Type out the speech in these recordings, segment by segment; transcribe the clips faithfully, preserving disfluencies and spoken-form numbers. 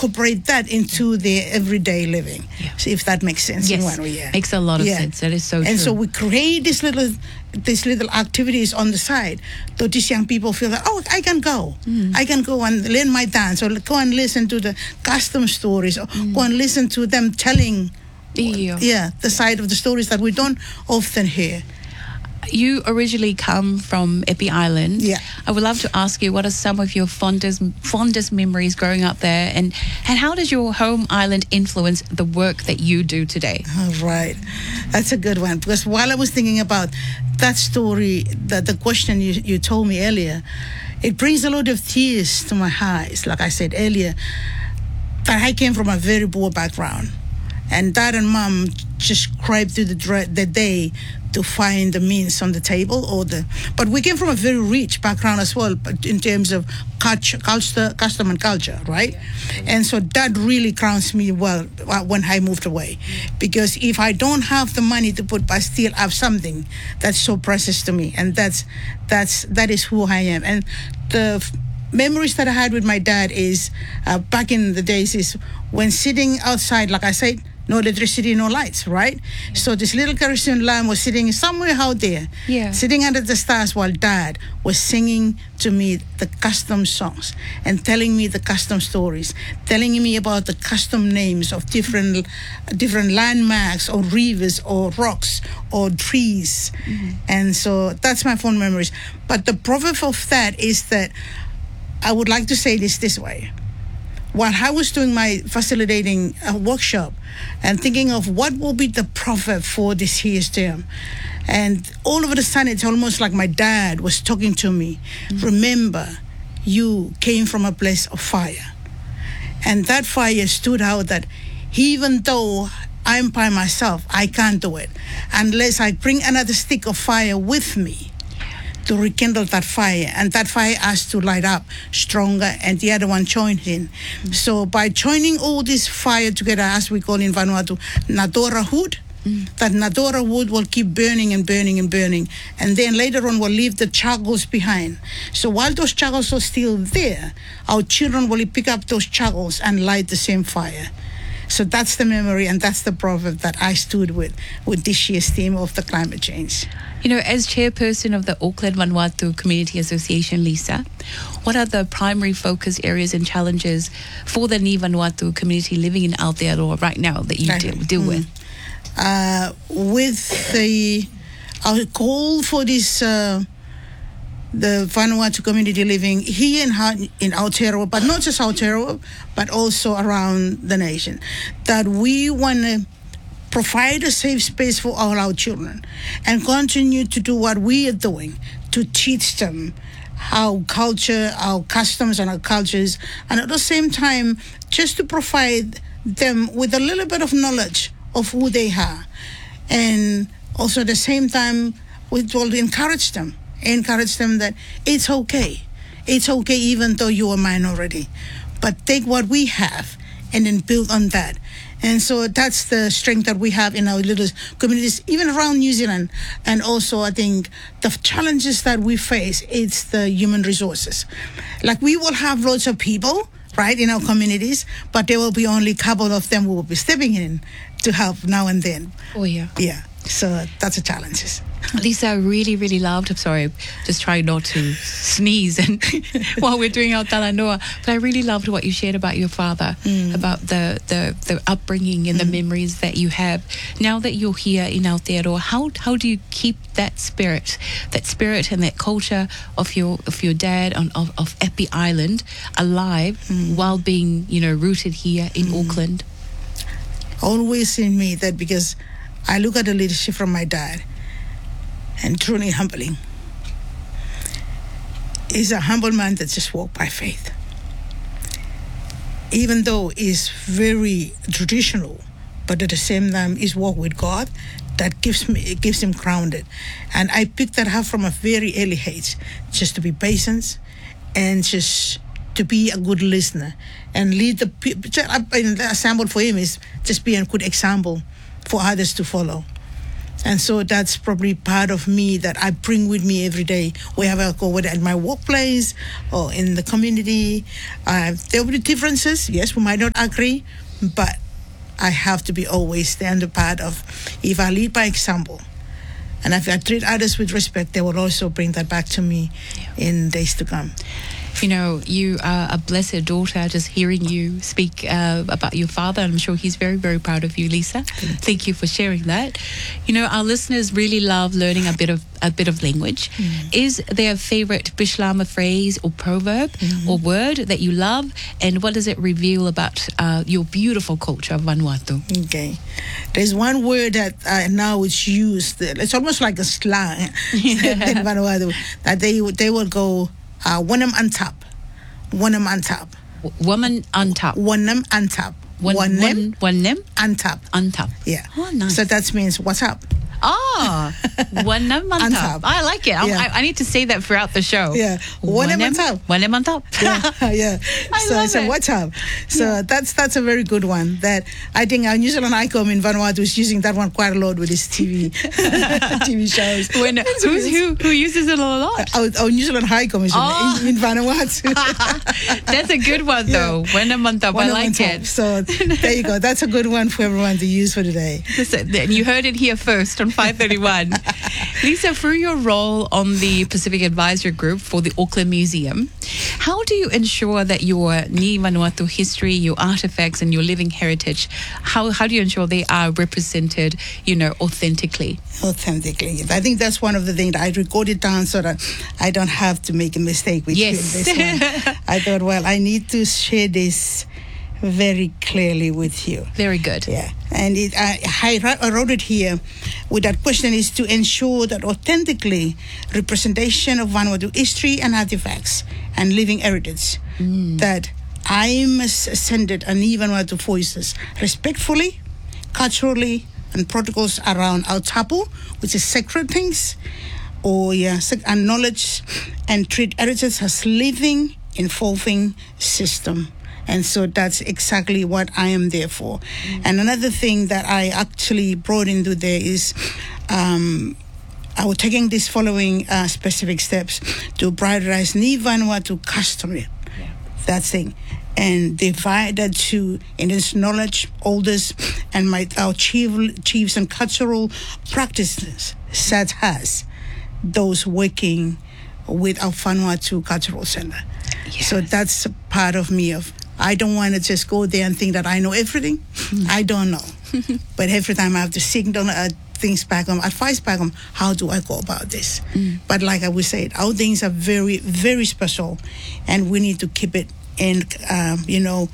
incorporate that into their everyday living. Yeah. So if that makes sense. Yes, in one way, yeah. makes a lot of Yeah. sense. That is so and true. so we create these little these little activities on the side, so these young people feel that, oh, I can go. Mm. I can go and learn my dance, or go and listen to the custom stories, or Mm. go and listen to them telling Yeah. yeah, the side of the stories that we don't often hear. You originally come from Epi Island. Yeah. I would love to ask you, what are some of your fondest fondest memories growing up there, and and how does your home island influence the work that you do today? All right. That's a good one. Because while I was thinking about that story, that the question you, you told me earlier, it brings a lot of tears to my eyes. Like I said earlier, that I came from a very poor background. And dad and mom just cried through the, dra- the day to find the means on the table. Or the, but we came from a very rich background as well, but in terms of culture, culture, custom and culture, right? And so that really grounds me well when I moved away. Because if I don't have the money to put, but still have something that's so precious to me. And that's, that's, that is who I am. And the f- memories that I had with my dad is, uh, back in the days, is when sitting outside, like I said, no electricity, no lights, right? Yeah. So this little kerosene lamp was sitting somewhere out there, yeah. sitting under the stars, while dad was singing to me the custom songs and telling me the custom stories, telling me about the custom names of different different landmarks or rivers or rocks or trees. Mm-hmm. And so that's my fond memories. But the proverb of that is that I would like to say this this way. While I was doing my facilitating uh, workshop and thinking of what will be the proverb for this year's term, and all of a sudden it's almost like my dad was talking to me. Mm-hmm. Remember, you came from a place of fire. And that fire stood out that even though I'm by myself, I can't do it unless I bring another stick of fire with me to rekindle that fire, and that fire has to light up stronger, and the other one joins in. Mm-hmm. So by joining all this fire together, as we call in Vanuatu, Nadora wood, mm-hmm. that Nadora wood will keep burning and burning and burning, and then later on will leave the charcoals behind. So while those charcoals are still there, our children will pick up those charcoals and light the same fire. So that's the memory, and that's the proverb that I stood with, with this year's theme of the climate change. You know, as chairperson of the Auckland Vanuatu Community Association, Lisa, what are the primary focus areas and challenges for the Ni Vanuatu community living in Aotearoa right now that you deal, deal mm. with? Uh, with the our goal for this, uh, the Vanuatu community living here in, in Aotearoa, but not just Aotearoa, but also around the nation, that we want to provide a safe space for all our children and continue to do what we are doing to teach them our culture, our customs and our cultures, and at the same time just to provide them with a little bit of knowledge of who they are. And also at the same time we will encourage them, encourage them that it's okay. It's okay even though you're a minority. But take what we have and then build on that. And so that's the strength that we have in our little communities, even around New Zealand. And also, I think the challenges that we face, it's the human resources. Like, we will have lots of people, right, in our communities, but there will be only a couple of them who will be stepping in to help now and then. Oh, yeah. Yeah. So that's a challenge. Lisa, I really, really loved, I'm sorry, just trying not to sneeze and while we're doing our talanoa, but I really loved what you shared about your father, mm. about the, the, the upbringing and mm. the memories that you have. Now that you're here in Aotearoa, how how do you keep that spirit, that spirit and that culture of your of your dad on of, of Epi Island alive mm. while being, you know, rooted here in mm. Auckland? Always in me that, because I look at the leadership from my dad, and truly humbling. He's a humble man that just walked by faith. Even though he's very traditional, but at the same time he's walked with God, that gives me it gives him grounded. And I picked that up from a very early age, just to be patient and just to be a good listener and lead the people. The example for him is just be a good example for others to follow. And so that's probably part of me that I bring with me every day, wherever I go, whether at my workplace or in the community. Uh, there will be differences. Yes, we might not agree, but I have to be always stand part of, if I lead by example, and if I treat others with respect, they will also bring that back to me yeah. in days to come. You know, you are a blessed daughter. Just hearing you speak uh, about your father, I'm sure he's very, very proud of you, Lisa. Thank, Thank you for sharing that. You know, our listeners really love learning a bit of a bit of language. Mm. Is there a favorite Bislama phrase or proverb mm-hmm. or word that you love? And what does it reveal about uh, your beautiful culture of Vanuatu? Okay. There's one word that uh, now is used. It's almost like a slang yeah. in Vanuatu. That they, they will go... Uh, Wanam Antap. Wanam Antap. Woman Antap. Wanam Antap. Wanam Wanam Antap. Antap. Yeah. Oh, nice. So that means what's up. Ah, Wanam Antap. I like it. Yeah. I, I need to say that throughout the show. Yeah. Wanam Antap. Wanam Antap. Yeah. yeah. I so love so it. what's up? So yeah. that's that's a very good one. That I think our New Zealand icon in Vanuatu is using that one quite a lot with his T V T V shows. When who's, who who uses it a lot? Our, our New Zealand High Commission oh. in, in Vanuatu. That's a good one though. Yeah. Wanam Antap. I like it. So there you go. That's a good one for everyone to use for today. You heard it here first on five thirty-one. Lisa, through your role on the Pacific Advisory Group for the Auckland Museum, how do you ensure that your Ni Vanuatu history, your artifacts and your living heritage, how, how do you ensure they are represented, you know, authentically? Authentically. I think that's one of the things that I recorded down so that I don't have to make a mistake with yes. you in this one. I thought, well, I need to share this very clearly with you. Very good. Yeah. And it, I, I wrote it here with that question is to ensure that authentically representation of Vanuatu history and artifacts and living heritage, mm. that I must send it and even Vanuatu voices respectfully, culturally, and protocols around our tapu, which is sacred things, or yeah, acknowledge and treat heritage as living, evolving system. And so that's exactly what I am there for. Mm. And another thing that I actually brought into there is um, I was taking these following uh, specific steps to prioritize Ni Vanuatu customary, yeah. that thing, and divide that to in its knowledge, elders, and my our chief, chiefs and cultural practices, such as those working with our Vanuatu Cultural Center. Yes. So that's a part of me of I don't want to just go there and think that I know everything. Mm. I don't know. But every time I have to signal uh, things back on, advice back on, how do I go about this? Mm. But like I would say, our things are very, very special, and we need to keep it in, um, you know,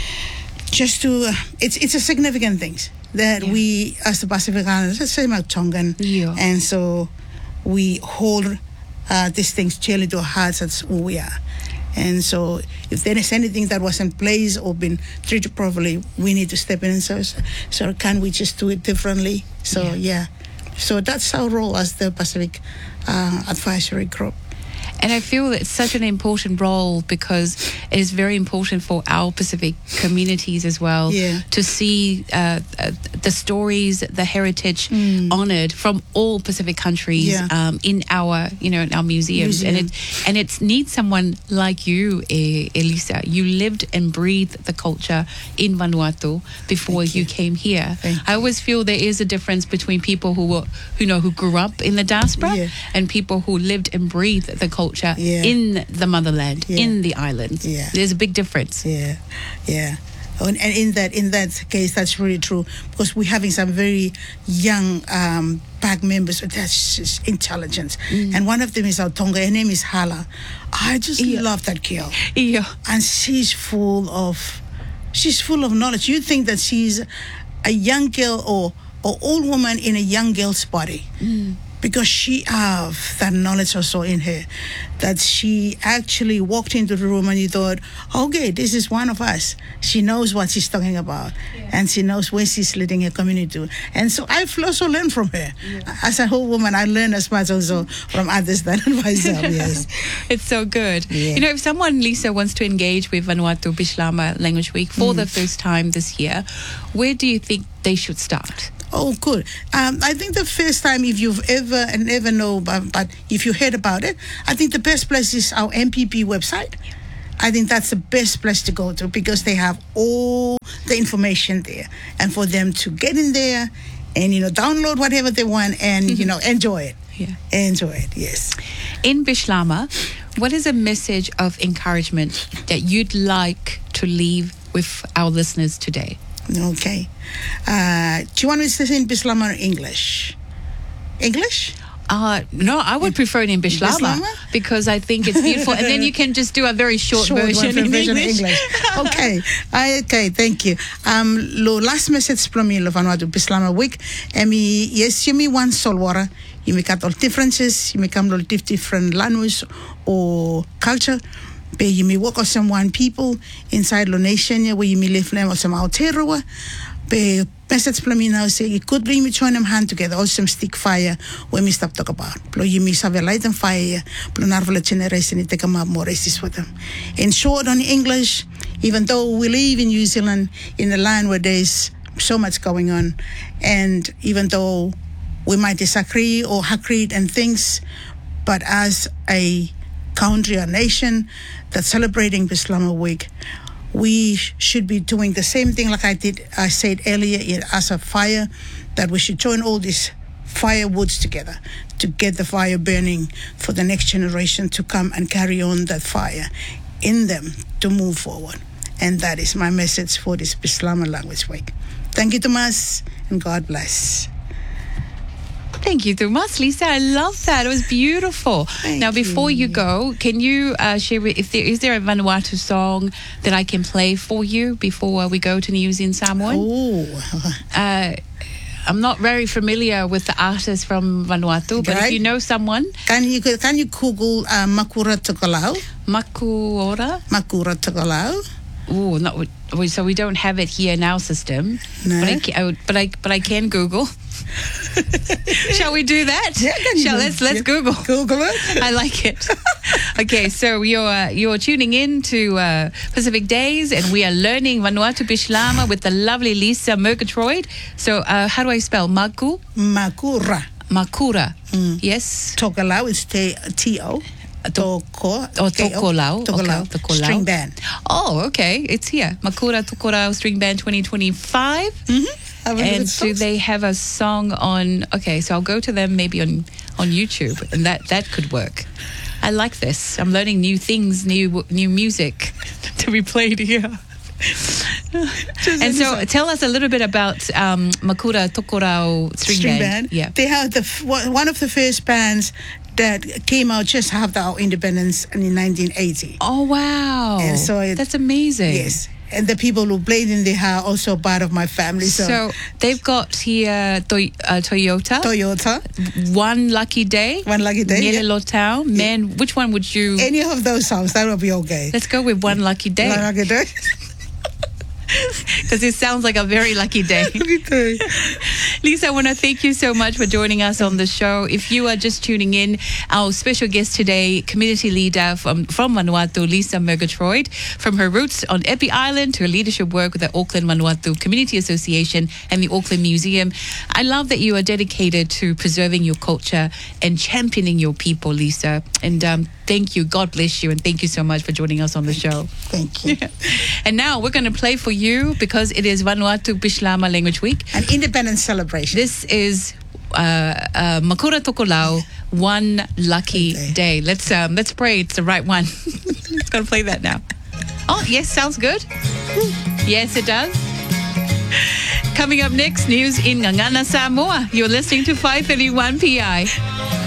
just to, uh, it's it's a significant thing that yeah. we, as the Pacific Islanders, let's say like Tongan, yeah. and so we hold uh, these things dearly to our hearts. That's who we are. And so if there is anything that was in place or been treated properly, we need to step in and say, so can we just do it differently? So, yeah. yeah. So that's our role as the Pacific uh, Advisory Group. And I feel it's such an important role because it is very important for our Pacific communities as well yeah. to see uh, uh, the stories, the heritage mm. honoured from all Pacific countries yeah. um, in our, you know, in our museums. Museum. And it and it needs someone like you, eh, Elisa. You lived and breathed the culture in Vanuatu before you. you came here. Thank I always feel there is a difference between people who were, who know, who grew up in the diaspora yeah. and people who lived and breathed the culture. Yeah. in the motherland, yeah. in the islands. Yeah. There's a big difference. Yeah, yeah. And in that in that case, that's really true because we're having some very young um, pack members that's just intelligent. Mm. And one of them is our Tonga. Her name is Hala. I just yeah. love that girl. Yeah. And she's full of, she's full of knowledge. You think that she's a young girl or or old woman in a young girl's body. Mm. Because she have that knowledge also in her, that she actually walked into the room and you thought, okay, this is one of us. She knows what she's talking about, yeah. and she knows where she's leading her community to. And so I've also learned from her. Yeah. As a whole woman, I learn as much also from others than myself, yes. It's so good. Yeah. You know, if someone, Lisa, wants to engage with Vanuatu Bislama Language Week for mm. the first time this year, where do you think they should start? Oh, good. Um, I think the first time, if you've ever and ever know, but, but if you heard about it, I think the best place is our M P P website. I think that's the best place to go to because they have all the information there, and for them to get in there and, you know, download whatever they want and, you know, enjoy it. Yeah. Enjoy it, yes. In Bislama, what is a message of encouragement that you'd like to leave with our listeners today? Okay. Uh, do you want me to say in Bislama or English? English? Uh, no, I would prefer it in Bislama, Bislama? because I think it's beautiful. And then you can just do a very short, Short version, one, in version English. English. Okay. I, okay, thank you. Um, lo last message from me, lo Vanuatu Bislama week. Emi, yes, you me one solwara. You make out all differences. You make come all different language or culture. But you may work on some one people inside the nation where you may live them or some Aotearoa. But message from me now say you could bring me join them hand together or some stick fire when we stop talk about. Plo you may have a light and fire. Plo narvala generation it take a more racist with them. In short, on English, even though we live in New Zealand in a land where there's so much going on, and even though we might disagree or agree and things, but as a country, a nation that's celebrating Bislama Week, we sh- should be doing the same thing like I did, I said earlier, it, as a fire, that we should join all these firewoods together to get the fire burning for the next generation to come and carry on that fire in them to move forward. And that is my message for this Bislama Language Week. Thank you, Tomas, and God bless. Thank you so much, Lisa. I love that. It was beautiful. Thank now, before you, you. go, can you uh, share with, if there is there a Vanuatu song that I can play for you before we go to News in Samoan? Oh, Uh, I'm not very familiar with the artists from Vanuatu, but Right. if you know someone, can you can you Google uh, Makura Tokolau? Makuora. Makura Tokolau. Oh, not we- so we don't have it here in our system. No. But I, ca- I would, but I but I can Google. Shall we do that? Yeah, can you Shall do- let's let's yeah. Google. Google it. I like it. Okay, so you're uh, you're tuning in to uh, Pacific Days, and we are learning Vanuatu Bislama with the lovely Lisa Murgatroyd. So uh, how do I spell Maku? Makura Makura. Mm. Yes. Tokolau is T T O. Toko. Oh, Tokolau. Tokolau. Okay, Tokolau. String band. Oh, okay. It's here. Makura Tokolau String Band twenty twenty-five. Mm-hmm. And do they have a song on? Okay, so I'll go to them maybe on on YouTube, and that that could work. I like this. I'm learning new things, new new music to be played here. And so, tell us a little bit about um, Makura Tokorau String, String Band. band. Yeah, They have the f- one of the first bands that came out just after our independence in nineteen eighty. Oh wow! And so it- that's amazing. Yes. And the people who played in there are also part of my family. So, So they've got here Toy, uh, Toyota, Toyota, One Lucky Day, One Lucky Day, yeah. Nyelelo Town. Man, which one would you? any of those songs, that will be okay. Let's go with One Lucky Day. One Lucky Day. Because it sounds like a very lucky day. Lucky Day. Lisa, I want to thank you so much for joining us on the show. If you are just tuning in, our special guest today, community leader from, from Vanuatu, Lisa Murgatroyd, from her roots on Epi Island to her leadership work with the Auckland Vanuatu Community Association and the Auckland Museum. I love that you are dedicated to preserving your culture and championing your people, Lisa. And um, thank you. God bless you. And thank you so much for joining us on the show. Thank you. And now we're going to play for you, because it is Vanuatu Bislama Language Week. An independence celebration. This is uh, uh, Makura Tokolau, One Lucky Okay. Day. Let's um, let's pray it's the right one. It's going to play that now. Oh, yes, sounds good. Yes, it does. Coming up next, news in Ngangana, Samoa. You're listening to five thirty-one P I.